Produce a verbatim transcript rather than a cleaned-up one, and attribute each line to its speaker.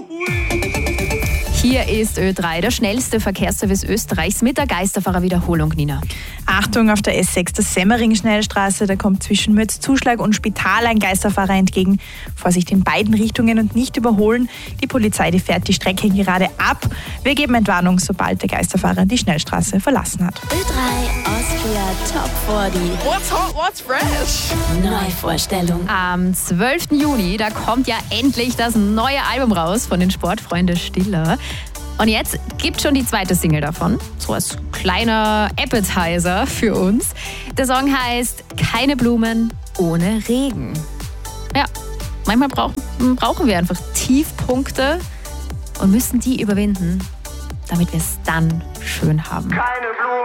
Speaker 1: Hier ist Ö drei, der schnellste Verkehrsservice Österreichs mit der Geisterfahrer-Wiederholung, Nina.
Speaker 2: Achtung, auf der S sechs, der Semmering-Schnellstraße, da kommt zwischen Mütz-Zuschlag und Spital ein Geisterfahrer entgegen. Vorsicht in beiden Richtungen und nicht überholen. Die Polizei, die fährt die Strecke gerade ab. Wir geben Entwarnung, sobald der Geisterfahrer die Schnellstraße verlassen hat.
Speaker 3: Ö drei Austria Top vierzig.
Speaker 4: What's hot, what's fresh?
Speaker 3: Neuvorstellung.
Speaker 1: Am zwölften Juni, da kommt ja endlich das neue Album raus von den Sportfreunde Stiller. Und jetzt gibt schon die zweite Single davon, so als kleiner Appetizer für uns. Der Song heißt Keine Blumen ohne Regen. Ja, manchmal brauchen, brauchen wir einfach Tiefpunkte und müssen die überwinden, damit wir es dann schön haben.
Speaker 5: Keine Blumen.